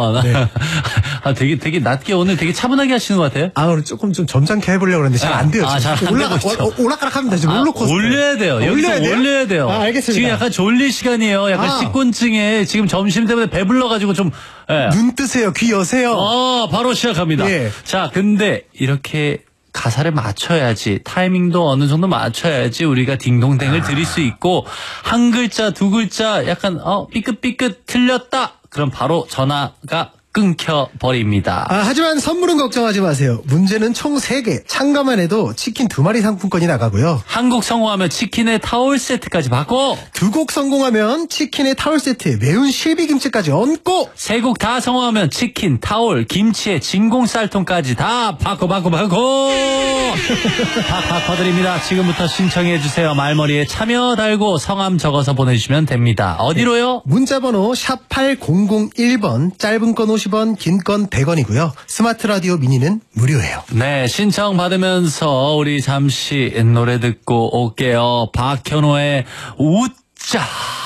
5,000원. 네. 아, 되게 낮게 오늘 되게 차분하게 하시는 것 같아요. 아, 오늘 조금 좀 점잖게 해보려고 했는데 잘 안 돼요. 잘 안 되고 있죠. 오락가락 합니다. 지금 롤러코스터. 올려야 돼요. 여기서 올려야 돼요. 아, 알겠습니다. 지금 약간 졸릴 시간이에요. 약간 식곤증에 지금 점심 때문에 배불러가지고 좀. 예. 눈 뜨세요. 귀 여세요. 바로 시작합니다. 예. 자, 근데 이렇게 가사를 맞춰야지, 타이밍도 어느 정도 맞춰야지 우리가 딩동댕을 드릴 수 있고, 한 글자, 두 글자 약간 삐끗삐끗 틀렸다. 그럼 바로 전화가 끊겨버립니다. 하지만 선물은 걱정하지 마세요. 문제는 총 3개. 참가만 해도 치킨 2마리 상품권이 나가고요. 한곡 성공하면 치킨에 타올 세트까지 받고, 2곡 성공하면 치킨에 타올 세트에 매운 실비김치까지 얹고, 3곡 다 성공하면 치킨, 타올, 김치에 진공쌀통까지 다 받고 드립니다. 지금부터 신청해주세요. 말머리에 참여 달고 성함 적어서 보내주시면 됩니다. 어디로요? 문자번호 샵 8001번, 짧은 건 50원, 긴 건 100원이고요. 스마트 라디오 미니는 무료예요. 네, 신청 받으면서 우리 잠시 노래 듣고 올게요. 박현호의 웃자.